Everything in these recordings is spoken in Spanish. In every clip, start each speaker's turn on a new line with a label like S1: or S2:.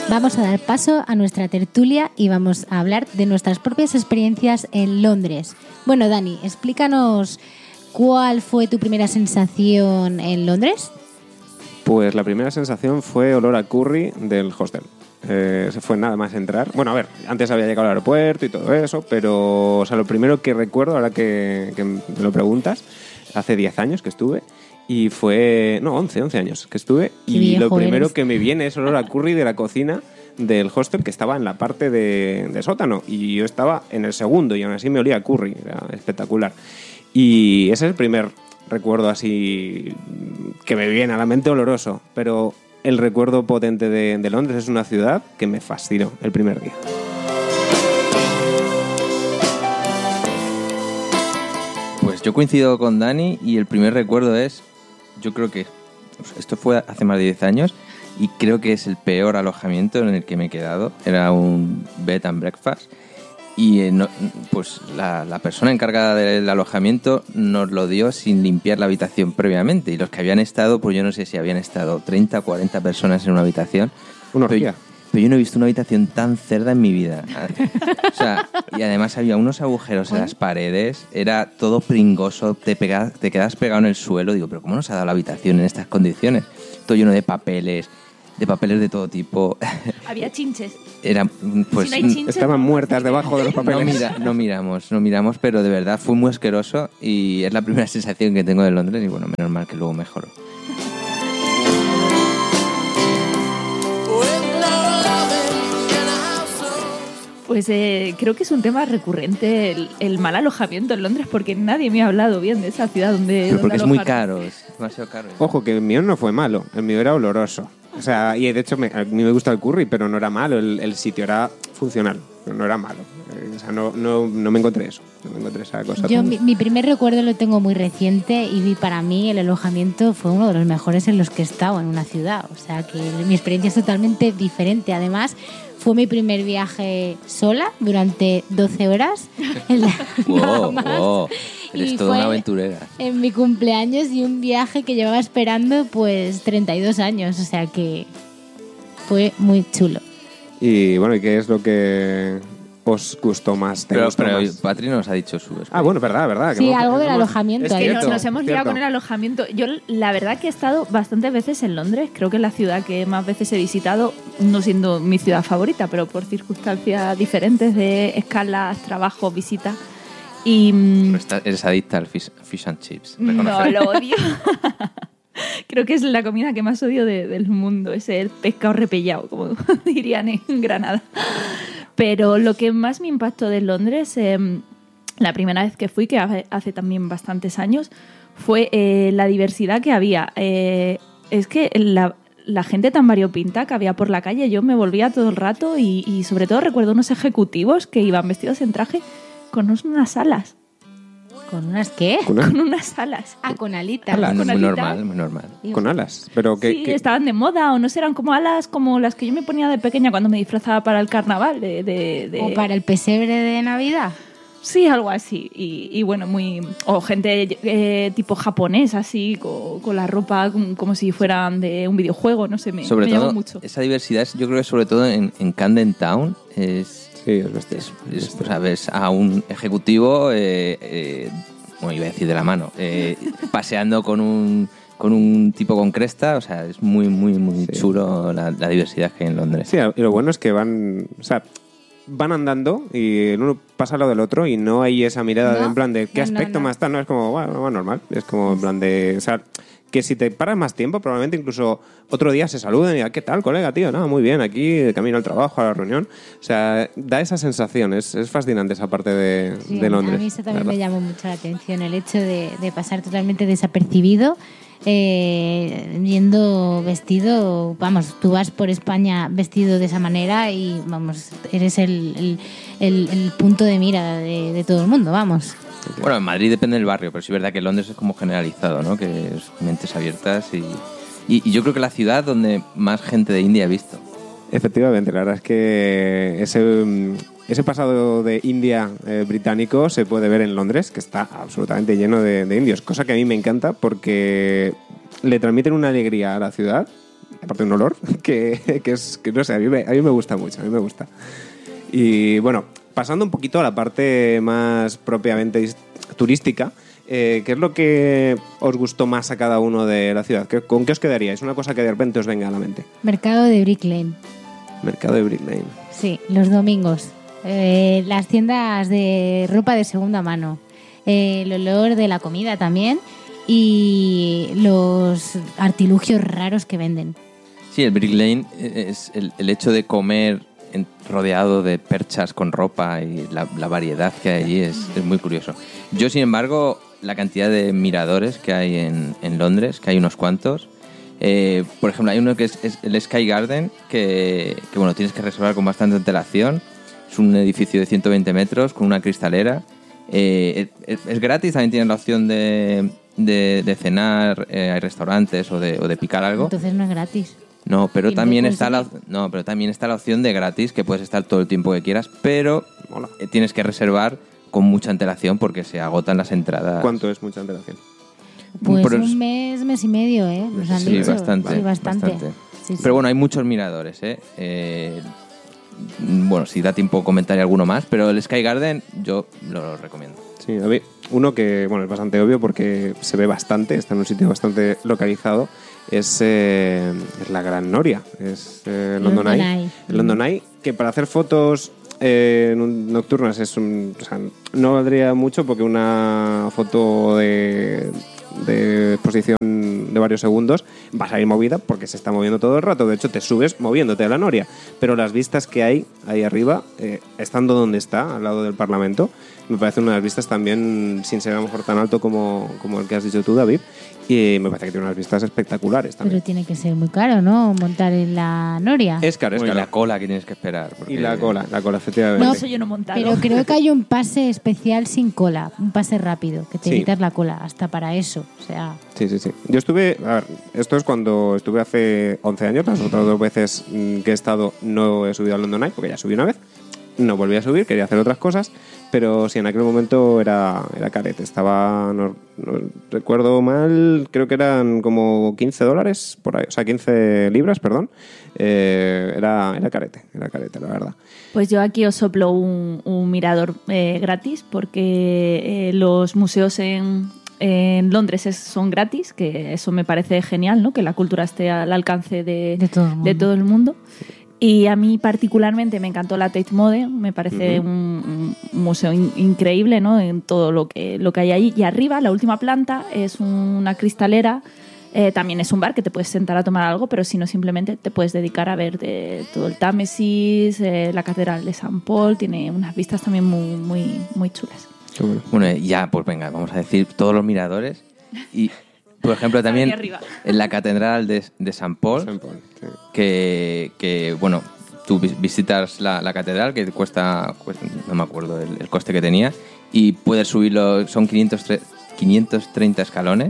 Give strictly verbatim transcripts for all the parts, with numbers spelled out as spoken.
S1: Vamos a dar paso a nuestra tertulia y vamos a hablar de nuestras propias experiencias en Londres. Bueno, Dani, explícanos cuál fue tu primera sensación en Londres.
S2: Pues la primera sensación fue olor a curry del hostel. Eh, se fue nada más entrar. Bueno, a ver, antes había llegado al aeropuerto y todo eso, pero o sea, lo primero que recuerdo, ahora que, que me lo preguntas, hace diez años que estuve, y fue... No, once, once años que estuve,
S1: Qué
S2: y
S1: viejo
S2: lo primero
S1: eres.
S2: que me viene es olor a curry de la cocina del hostel, que estaba en la parte de, de sótano, y yo estaba en el segundo, y aún así me olía a curry, era espectacular. Y ese es el primer recuerdo así que me viene a la mente oloroso, pero el recuerdo potente de, de Londres es una ciudad que me fascinó el primer día.
S3: Pues yo coincido con Dani y el primer recuerdo es, yo creo que esto fue hace más de diez años y creo que es el peor alojamiento en el que me he quedado. Era un bed and breakfast y eh, no, pues la, la persona encargada del alojamiento nos lo dio sin limpiar la habitación previamente, y los que habían estado, pues yo no sé si habían estado treinta o cuarenta personas en una habitación.
S2: Una orgía.
S3: Pero, pero yo no he visto una habitación tan cerda en mi vida. O sea, y además había unos agujeros en las paredes, era todo pringoso, te, pega, te quedas pegado en el suelo. Digo, pero ¿cómo nos ha dado la habitación en estas condiciones? Todo lleno de papeles, de papeles de todo tipo.
S4: Había chinches.
S3: Era, pues,
S4: Si no hay chinches,
S2: Estaban muertas debajo de los papeles.
S3: no, mira, no miramos, no miramos, pero de verdad fue muy asqueroso y es la primera sensación que tengo de Londres y bueno, menos mal que luego mejoró.
S4: Pues eh, creo que es un tema recurrente el, el mal alojamiento en Londres, porque nadie me ha hablado bien de esa ciudad donde,
S3: Pero
S4: donde
S3: porque es muy
S4: alojarme.
S3: caro, es demasiado caro.
S2: Ojo, que el mío no fue malo, el mío era oloroso. O sea, y de hecho me, a mí me gusta el curry, pero no era malo, el, el sitio era funcional, no era malo. Eh, o sea, no, no, no me encontré eso, no me encontré esa cosa.
S1: Yo mi, mi primer recuerdo lo tengo muy reciente y para mí el alojamiento fue uno de los mejores en los que he estado en una ciudad. O sea que mi experiencia es totalmente diferente. Además, fue mi primer viaje sola durante doce horas. En la, nada
S3: Wow,
S1: más.
S3: wow. Eres
S1: Y
S3: toda
S1: fue
S3: una aventurera.
S1: En mi cumpleaños y un viaje que llevaba esperando pues treinta y dos años. O sea que fue muy chulo.
S2: Y bueno, ¿y qué es lo que os gustó más? ¿Te
S3: Pero,
S2: gustó
S3: pero
S2: más?
S3: Patri nos ha dicho su experiencia.
S2: Ah, bueno, verdad, verdad. que
S1: Sí,
S2: no-
S1: algo del
S2: hemos-
S1: alojamiento
S2: es
S1: ahí.
S4: Que
S2: cierto,
S4: nos, nos hemos liado
S2: cierto.
S4: con el alojamiento. Yo, la verdad, que he estado bastantes veces en Londres. Creo que es la ciudad que más veces he visitado, no siendo mi ciudad favorita, pero por circunstancias diferentes de escalas, trabajo, visitas. Y mm,
S3: Pero está- eres adicta al fish, fish and chips.
S4: no,
S3: reconócelo.
S4: lo odio. Creo que es la comida que más odio de- del mundo, es el pescado repellado, como dirían en Granada. Pero lo que más me impactó de Londres, eh, la primera vez que fui, que hace, hace también bastantes años, fue eh, la diversidad que había. Eh, es que la, la gente tan variopinta que había por la calle, yo me volvía todo el rato y, y sobre todo recuerdo unos ejecutivos que iban vestidos en traje con unas alas.
S1: ¿Con unas qué?
S2: Con, una-
S4: Con unas alas.
S1: Ah, con alitas.
S2: Alas.
S3: Muy
S4: con alitas.
S3: normal, muy normal.
S2: con alas. Pero que,
S4: Sí,
S2: que-
S4: estaban de moda o no sé, eran como alas como las que yo me ponía de pequeña cuando me disfrazaba para el carnaval. De, de- de-
S1: O para el pesebre de Navidad.
S4: Sí, algo así. Y, y bueno, muy... O gente eh, tipo japonés, así, con, con la ropa como, como si fueran de un videojuego, no sé, me,
S3: Sobre
S4: me
S3: todo,
S4: llamó mucho.
S3: esa diversidad, es- yo creo que sobre todo en, en Camden Town es...
S2: sí, es bestia.
S3: es, es, o sea, ves a un ejecutivo, eh, eh, bueno, iba a decir de la mano, eh, paseando con un, con un tipo con cresta, o sea, es muy, muy, muy
S2: Sí.
S3: chulo la, la diversidad que hay en Londres.
S2: Sí, y lo bueno es que van, o sea, van andando y el uno pasa al lado del otro y no hay esa mirada
S1: No,
S2: de en plan de qué
S1: no, no,
S2: aspecto
S1: no.
S2: más tal, no es como, bueno, bueno, normal, es como en plan de, o sea, que si te paras más tiempo, probablemente incluso otro día se saluden y ¿qué tal, colega, tío? No, muy bien, aquí, de camino al trabajo, a la reunión. O sea, da esa sensación, es, es fascinante esa parte de,
S1: Sí,
S2: de Londres.
S1: a mí eso también
S2: la
S1: me
S2: verdad.
S1: llamó mucho la atención, el hecho de, de pasar totalmente desapercibido, eh, yendo vestido, vamos, tú vas por España vestido de esa manera y, vamos, eres el, el, el- el punto de mira de, de todo el mundo, vamos.
S3: Bueno, en Madrid depende del barrio, pero sí es verdad que Londres es como generalizado, ¿no? Que es mentes abiertas y, y, y yo creo que la ciudad donde más gente de India he visto.
S2: Efectivamente, la verdad es que ese, mm, ese pasado de India eh, británico se puede ver en Londres, que está absolutamente lleno de, de indios, cosa que a mí me encanta porque le transmiten una alegría a la ciudad aparte un olor, que, que es, que no sé, a mí, me, a mí me gusta mucho, a mí me gusta. Y bueno, pasando un poquito a la parte más propiamente turística, eh, ¿qué es lo que os gustó más a cada uno de la ciudad? ¿Qué, ¿Con qué os quedaríais? Una cosa que de repente os venga a la mente.
S1: Mercado de Brick Lane.
S2: Mercado de Brick Lane.
S1: Sí, los domingos. Eh, las tiendas de ropa de segunda mano. Eh, el olor de la comida también. Y los artilugios raros que venden.
S3: Sí, el Brick Lane es el, el hecho de comer en, rodeado de perchas con ropa y la, la variedad que hay allí es, es muy curioso. Yo, sin embargo, la cantidad de miradores que hay en, en Londres, que hay unos cuantos. Eh, por ejemplo, hay uno que es, es el Sky Garden, que, que bueno, tienes que reservar con bastante antelación. Es un edificio de ciento veinte metros con una cristalera. Eh, es, es gratis, también tienes la opción de, de, de cenar, eh, hay restaurantes o de, o de picar algo.
S1: Entonces no es gratis.
S3: No, pero
S1: ¿Y
S3: también
S1: no
S3: está la no, pero también está la opción de gratis, que puedes estar todo el tiempo que quieras, pero
S2: Hola.
S3: eh, tienes que reservar con mucha antelación porque se agotan las entradas.
S2: ¿Cuánto es mucha antelación?
S1: Pues
S3: Pero es-
S1: un mes, mes y medio, ¿eh? Nos han
S3: Sí,
S1: dicho.
S3: bastante,
S1: Sí, bastante.
S3: bastante.
S1: Sí, sí.
S3: Pero bueno, hay muchos miradores, ¿eh? Eh, Bueno, si da tiempo comentar alguno más, pero el Sky Garden yo lo recomiendo.
S2: Sí, a ver, uno que bueno es bastante obvio porque se ve bastante, está en un sitio bastante localizado, es, eh, es la Gran Noria, es eh, London,
S1: London
S2: Eye.
S1: Eye.
S2: El London Eye, que para hacer fotos eh, nocturnas es un, o sea, no valdría mucho porque una foto de, de exposición de varios segundos va a salir movida porque se está moviendo todo el rato. De hecho, te subes moviéndote a la Noria, pero las vistas que hay ahí arriba, eh, estando donde está, al lado del Parlamento, me parece una de las vistas también, sin ser a lo mejor tan alto como, como el que has dicho tú, David, y me parece que tiene unas vistas espectaculares también.
S1: Pero tiene que ser muy caro, ¿no? Montar en la Noria.
S2: Es caro, es
S3: Bueno, y
S2: caro.
S3: la cola que tienes que esperar. porque-
S2: Y la cola, la cola, efectivamente.
S1: No,
S4: Eso yo no he montado.
S1: Pero creo que hay un pase especial sin cola, un pase rápido, que te
S2: Sí.
S1: evitas la cola, hasta para eso. O sea,
S2: Sí, sí, sí. Yo estuve, a ver, esto es cuando estuve hace once años, las otras dos veces mm, que he estado no he subido al London Eye, porque ya subí una vez, no volví a subir, quería hacer otras cosas, pero sí, en aquel momento era, era carete, estaba, no, no recuerdo mal, creo que eran como quince dólares, por ahí, o sea, quince libras, perdón, eh, era, era carete, era carete, la verdad.
S4: Pues yo aquí os soplo un, un mirador eh, gratis porque eh, los museos en, en Londres es- son gratis, que eso me parece genial, ¿no? Que la cultura esté al alcance de,
S1: De todo el mundo.
S4: de todo el mundo. Y a mí particularmente me encantó la Tate Modern, me parece
S2: Ujú.
S4: un, un museo in- increíble, ¿no? En todo lo que, lo que hay allí. Y arriba, la última planta, es una cristalera. Eh, también es un bar que te puedes sentar a tomar algo, pero si no, simplemente te puedes dedicar a ver de todo el Támesis, eh, la Catedral de San Paul. Tiene unas vistas también muy, muy, muy chulas.
S2: Qué bueno.
S3: Bueno, ya, pues venga, vamos a decir todos los miradores. Y, por ejemplo, también
S4: Ahí arriba.
S3: en la Catedral de, de San Paul,
S2: Saint Paul, sí.
S3: que, que, bueno, tú vis- visitas la, la catedral, que cuesta, cuesta- no me acuerdo el, el coste que tenía, y puedes subirlo, son quinientos tre- quinientos treinta escalones,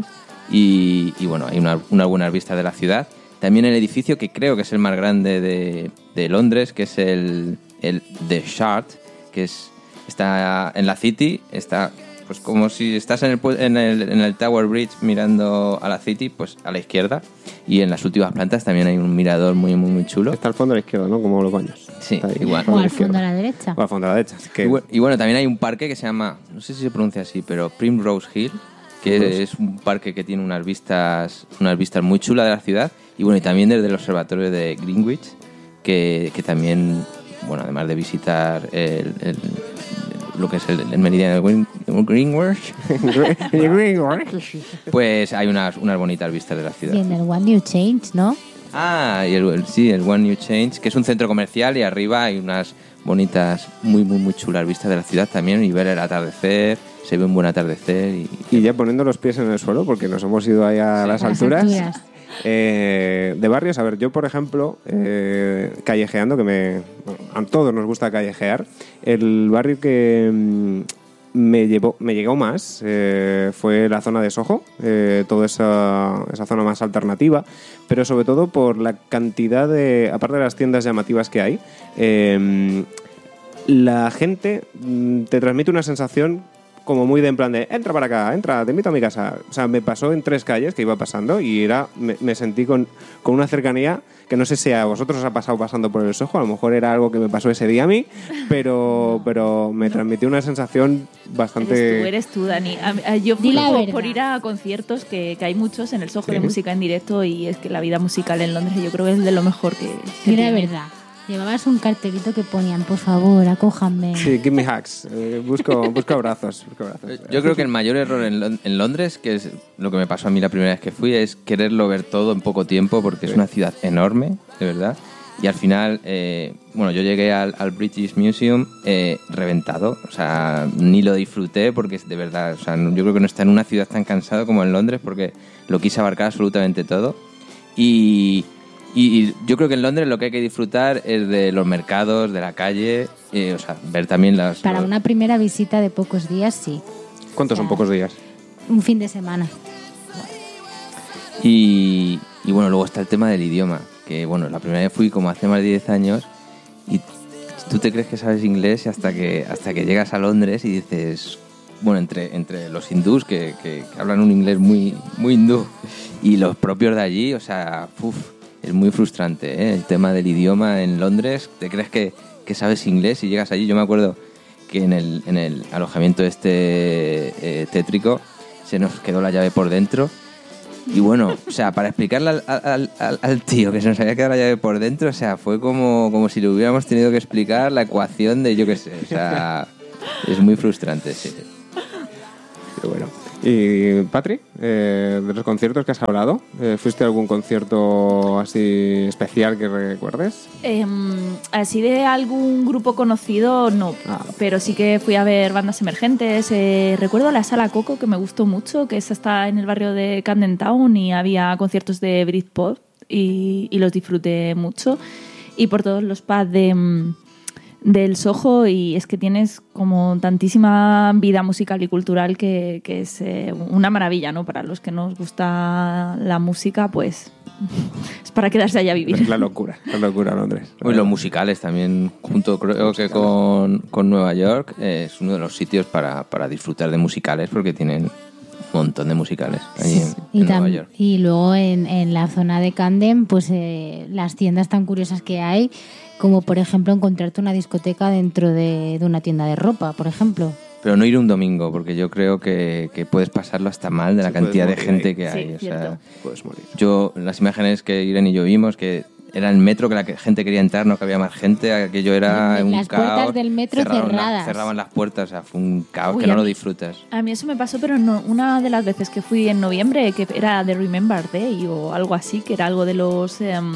S3: y, y bueno, hay una- unas buenas vistas de la ciudad. También el edificio que creo que es el más grande de, de Londres, que es el, el The Shard, que es, está en la City, está pues como si estás en el, pu- en, el, en el Tower Bridge mirando a la City, pues a la izquierda. Y en las últimas plantas también hay un mirador muy, muy, muy chulo.
S2: Está al fondo a la izquierda, ¿no? Como los baños.
S3: Sí,
S2: Está ahí,
S3: igual.
S2: a
S1: o
S2: la
S1: al fondo
S2: izquierda.
S1: a la derecha.
S2: O al fondo a la derecha. así que-
S3: Y bueno, y bueno, también hay un parque que se llama, no sé si se pronuncia así, pero Primrose Hill, que
S2: Primrose.
S3: es un parque que tiene unas vistas, unas vistas muy chulas de la ciudad. Y bueno, y también desde el observatorio de Greenwich, que, que también, bueno, además de visitar el, el- lo que es el, el meridiano de Green- Greenwich, pues hay unas, unas bonitas vistas de la ciudad.
S1: Y en el One New Change, ¿no?
S3: Ah, y el, el- sí, el One New Change, que es un centro comercial y arriba hay unas bonitas, muy, muy, muy chulas vistas de la ciudad también y ver el atardecer, se ve un buen atardecer y...
S2: Y ya poniendo los pies en el suelo, porque nos hemos ido ahí a las
S1: a las
S2: alturas.
S1: alturas.
S2: Eh, de barrios, a ver, yo por ejemplo, eh, callejeando, que me, bueno, a todos nos gusta callejear, el barrio que mm, me llevó, me llegó más eh, fue la zona de Soho, eh, toda esa, esa zona más alternativa, pero sobre todo por la cantidad de, aparte de las tiendas llamativas que hay, eh, la gente mm, te transmite una sensación como muy de en plan de entra para acá, entra, te invito a mi casa. O sea, me pasó en tres calles que iba pasando y era me, me sentí con, con una cercanía que no sé si a vosotros os ha pasado pasando por el Soho, a lo mejor era algo que me pasó ese día a mí, pero, pero me transmitió una sensación bastante...
S4: Eres tú, eres tú, Dani. A, a, yo
S1: Di la
S4: por,
S1: verdad.
S4: por ir a conciertos, que, que hay muchos en el Soho
S2: Sí.
S4: de música en directo, y es que la vida musical en Londres yo creo que es de lo mejor que, que
S1: Di la
S4: tiene.
S1: verdad. Llevabas un cartelito que ponían, por favor, acójanme.
S2: Sí, give me hugs. Eh, busco, busco abrazos. Busco abrazos.
S3: Yo creo que el mayor error en, Lon- en Londres, que es lo que me pasó a mí la primera vez que fui, es quererlo ver todo en poco tiempo, porque es una ciudad enorme, de verdad. Y al final, eh, bueno, yo llegué al, al British Museum eh, reventado, o sea, ni lo disfruté porque es de verdad, o sea, yo creo que no está en una ciudad tan cansado como en Londres porque lo quise abarcar absolutamente todo. Y... Y yo creo que en Londres lo que hay que disfrutar es de los mercados, de la calle, eh, o sea, ver también las...
S1: Para
S3: los-
S1: una primera visita de pocos días, sí.
S2: ¿Cuántos son pocos días?
S1: Un fin de semana.
S3: Y, y bueno, luego está el tema del idioma, que bueno, la primera vez fui como hace más de diez años y tú te crees que sabes inglés y hasta que, hasta que llegas a Londres y dices... Bueno, entre, entre los hindús que, que, que hablan un inglés muy, muy hindú y los propios de allí, o sea, uf, es muy frustrante, ¿eh? El tema del idioma en Londres, te crees que, que sabes inglés y llegas allí. Yo me acuerdo que en el, en el alojamiento este eh, tétrico se nos quedó la llave por dentro y bueno, o sea, para explicarle al, al, al, al tío que se nos había quedado la llave por dentro, o sea, fue como, como si le hubiéramos tenido que explicar la ecuación de yo qué sé, o sea, es muy frustrante, sí.
S2: Pero bueno. Y Patri, eh, de los conciertos que has hablado, eh, ¿fuiste a algún concierto así especial que recuerdes?
S4: Eh, así de algún grupo conocido, no.
S2: Ah.
S4: Pero sí que fui a ver bandas emergentes. Eh, recuerdo la Sala Coco, que me gustó mucho, que esa está en el barrio de Camden Town y había conciertos de Britpop y, y los disfruté mucho. Y por todos los pubs de... mm, del Soho, y es que tienes como tantísima vida musical y cultural que, que es eh, una maravilla, ¿no? Para los que nos gusta la música, pues es para quedarse allá a vivir.
S2: La locura, la locura Londres.
S3: Uy, los musicales también, junto creo que con, con Nueva York, eh, es uno de los sitios para, para disfrutar de musicales porque tienen un montón de musicales allí en,
S1: Y,
S3: en Nueva
S1: tam-
S3: York.
S1: y luego en, en la zona de Camden, pues eh, las tiendas tan curiosas que hay, como por ejemplo encontrarte una discoteca dentro de, de una tienda de ropa, por ejemplo.
S3: Pero no ir un domingo, porque yo creo que, que puedes pasarlo hasta mal de la
S2: Sí, puedes
S3: cantidad de
S2: morir
S3: gente
S2: ahí.
S3: que
S4: Sí,
S3: hay. O
S4: cierto.
S3: sea,
S2: Puedes morir.
S3: yo, las imágenes que Irene y yo vimos, que era el metro que la que- gente quería entrar, no que había más gente, aquello era un
S1: Las
S3: caos.
S1: puertas del metro
S3: cerraron la-
S1: cerradas.
S3: cerraban las puertas, o sea, fue un caos
S4: Uy,
S3: que no
S4: a
S3: lo
S4: mí-
S3: disfrutas.
S4: A mí eso me pasó, pero no, una de las veces que fui en noviembre, que era de Remember Day o algo así, que era algo de los... em,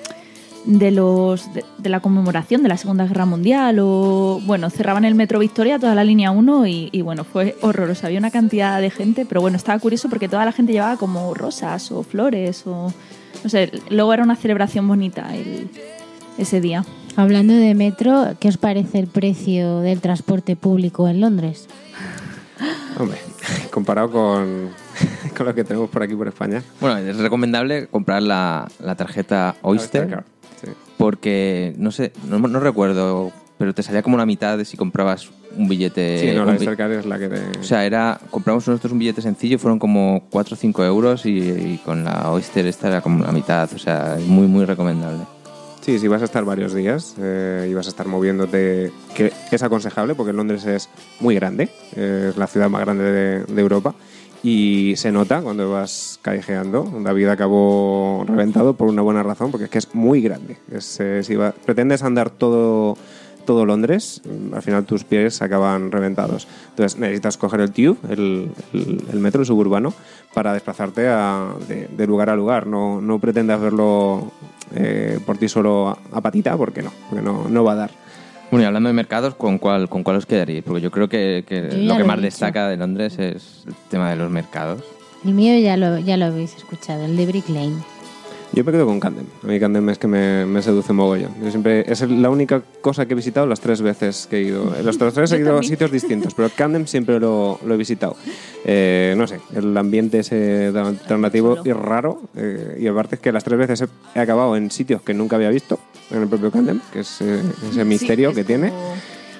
S4: de los de, de la conmemoración de la Segunda Guerra Mundial, o bueno, cerraban el Metro Victoria, toda la línea uno, y, y bueno, fue horroroso, había una cantidad de gente, pero bueno, estaba curioso porque toda la gente llevaba como rosas o flores o no sé, luego era una celebración bonita el, ese día.
S1: Hablando de metro, ¿qué os parece el precio del transporte público en Londres?
S2: Hombre, comparado con, con lo que tenemos por aquí por España.
S3: Bueno, es recomendable comprar la, la tarjeta Oyster,
S2: Card, sí.
S3: porque, no sé, no, no recuerdo, pero te salía como la mitad de si comprabas un billete.
S2: Sí, no,
S3: un
S2: la
S3: bi-
S2: Oyster Card es la que te...
S3: O sea, era, compramos nosotros un billete sencillo, fueron como cuatro o cinco euros y, y con la Oyster esta era como la mitad, o sea, es muy, muy recomendable.
S2: Sí, si vas a estar varios días eh, y vas a estar moviéndote, que es aconsejable porque Londres es muy grande, eh, es la ciudad más grande de, de Europa y se nota cuando vas callejeando. David acabó reventado por una buena razón, porque es que es muy grande. Es, eh, si va- pretendes andar todo, todo Londres, al final tus pies acaban reventados. Entonces necesitas coger el tube, el, el, el metro, el suburbano, para desplazarte a- de, de lugar a lugar. No, no pretendas verlo eh, por ti solo a, a patita, porque no, porque no, no va a dar.
S3: Bueno, y hablando de mercados, ¿con cuál, con cuál os quedaríais? Porque yo creo que, que
S1: Yo ya
S3: lo que
S1: lo he
S3: más
S1: dicho.
S3: destaca de Londres es el tema de los mercados.
S1: El mío ya lo, ya lo habéis escuchado, el de Brick Lane.
S2: Yo me quedo con Camden. A mí Camden es que me, me seduce mogollón. Yo siempre, es la única cosa que he visitado las tres veces que he ido. Los tres he
S4: Yo
S2: ido a
S4: también.
S2: sitios distintos, pero Camden siempre lo, lo he visitado. Eh, no sé, el ambiente ese alternativo y raro. Eh, y aparte es que las tres veces he, he acabado en sitios que nunca había visto, en el propio Camden, que es eh, ese misterio
S4: Sí,
S2: que
S4: es
S2: tiene.
S4: como-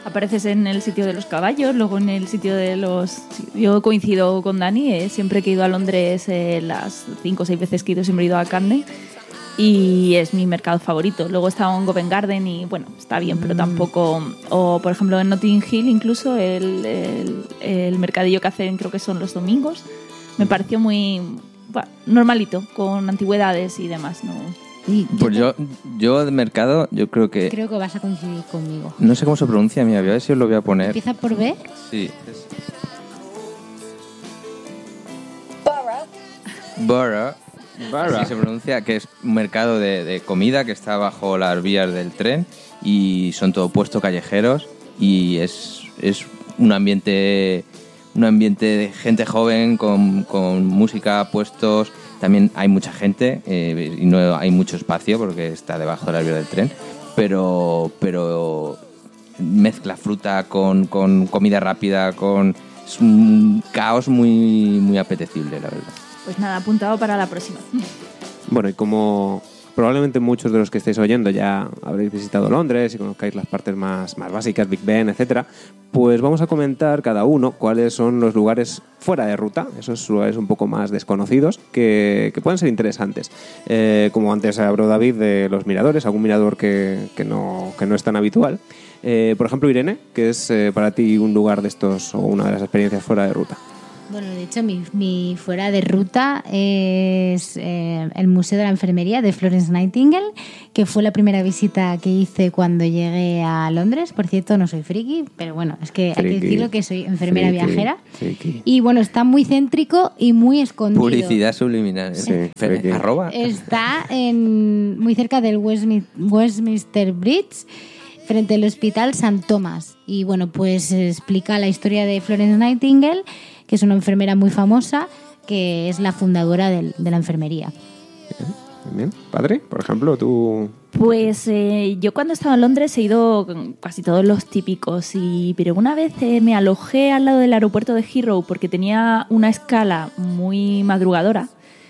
S4: apareces en el sitio de los caballos, luego en el sitio de los... Yo coincido con Dani, eh, siempre que he ido a Londres, eh, las cinco o seis veces que he ido siempre he ido a Camden y es mi mercado favorito. Luego he estado en Covent Garden y bueno, está bien, pero tampoco... O por ejemplo en Notting Hill incluso el, el, el mercadillo que hacen creo que son los domingos, me pareció muy bueno, normalito, con antigüedades y demás, ¿no?
S1: Y
S3: Pues yo, yo de mercado, yo creo que...
S1: creo que vas a coincidir conmigo.
S3: No sé cómo se pronuncia, mira, voy a ver si os lo voy a poner.
S1: ¿Empieza por B?
S3: Sí. es- Borough.
S2: Borough.
S3: Así se pronuncia, que es un mercado de, de comida que está bajo las vías del tren y son todo puestos callejeros y es, es un ambiente un ambiente de gente joven con, con música, puestos. También hay mucha gente eh, y no hay mucho espacio porque está debajo de las vías del tren, pero, pero mezcla fruta con, con comida rápida, con es un caos muy, muy apetecible, la verdad.
S4: Pues nada, apuntado para la próxima.
S2: Bueno, y como probablemente muchos de los que estáis oyendo ya habréis visitado Londres y conozcáis las partes más, más básicas, Big Ben, etcétera, pues vamos a comentar cada uno cuáles son los lugares fuera de ruta, esos lugares un poco más desconocidos que, que pueden ser interesantes. Eh, como antes habló David de los miradores, algún mirador que, que, no, que no es tan habitual. Eh, por ejemplo, Irene, que es eh, para ti un lugar de estos o una de las experiencias fuera de ruta.
S1: Bueno, de hecho, mi, mi fuera de ruta es eh, el Museo de la Enfermería de Florence Nightingale, que fue la primera visita que hice cuando llegué a Londres. Por cierto, no soy friki, pero bueno, es que hay
S2: Friki.
S1: que decirlo que soy enfermera
S2: Friki,
S1: viajera.
S2: friki.
S1: Y bueno, está muy céntrico y muy escondido.
S3: Publicidad subliminal. ¿eh?
S2: Sí,
S3: Fe-
S2: friki.
S3: Arroba.
S1: Está en, muy cerca del Westmi- Westminster Bridge, frente al Hospital San Thomas. Y bueno, pues explica la historia de Florence Nightingale, que es una enfermera muy famosa, que es la fundadora del- de la enfermería.
S2: Bien. Padre, por ejemplo, tú...
S4: Pues eh, yo cuando he estado en Londres he ido con casi todos los típicos, y, pero una vez eh, me alojé al lado del aeropuerto de Heathrow porque tenía una escala muy madrugadora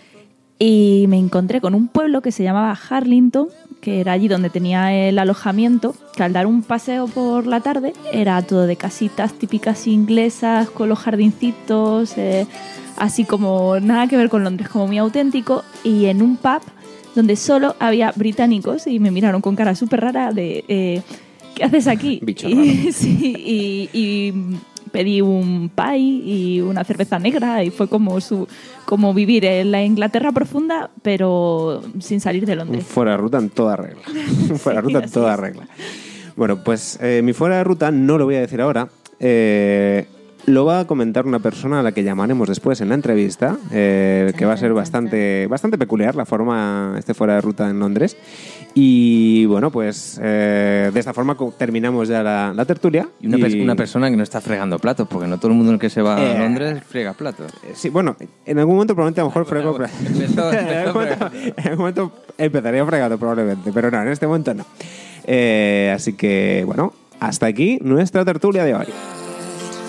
S4: y me encontré con un pueblo que se llamaba Harlington, que era allí donde tenía el alojamiento, que al dar un paseo por la tarde era todo de casitas típicas inglesas con los jardincitos, eh, así como nada que ver con Londres, como muy auténtico, y en un pub donde solo había británicos y me miraron con cara súper rara de eh, ¿qué haces aquí?
S2: Bicho
S4: y,
S2: raro.
S4: sí, y, y pedí un pie y una cerveza negra y fue como su como vivir en la Inglaterra profunda pero sin salir de
S2: Un
S4: Londres.
S2: fuera de ruta en toda regla. Un fuera de
S4: Sí,
S2: ruta en
S4: así
S2: toda
S4: es.
S2: regla. Bueno, pues eh, mi fuera de ruta no lo voy a decir ahora. Eh, lo va a comentar una persona a la que llamaremos después en la entrevista, eh, que va a ser bastante, bastante peculiar la forma, este fuera de ruta en Londres. Y bueno, pues eh, de esta forma co- terminamos ya la, la tertulia.
S3: Y una, pers- una persona que no está fregando platos, porque no todo el mundo el que se va
S2: Eh,
S3: a Londres friega platos.
S2: Eh, Sí, bueno, en algún momento probablemente a lo mejor frego...
S3: bueno, empezó-
S2: en,
S3: empezó
S2: algún momento,
S3: fregando.
S2: en algún momento empezaría fregado probablemente, pero no, en este momento no. Eh, así que, bueno, hasta aquí nuestra tertulia de hoy.